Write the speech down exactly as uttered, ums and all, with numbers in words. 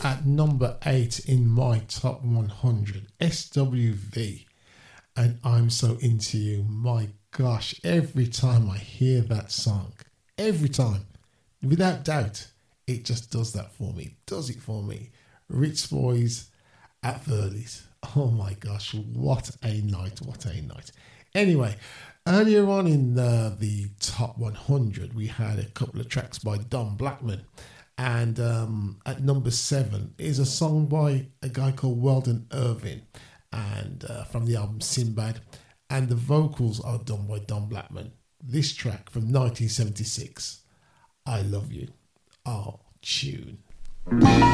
At number eight in my top one hundred, S W V, and I'm So Into You. My gosh, every time I hear that song, every time, without doubt, it just does that for me. Does it for me. Rich Boys at Furley's. Oh my gosh, what a night, what a night. Anyway, earlier on in uh, the top one hundred, we had a couple of tracks by Don Blackman. And um, at number seven is a song by a guy called Weldon Irvin, and uh, from the album Sinbad. And the vocals are done by Don Blackman. This track from nineteen seventy-six, I Love You. Oh, tune.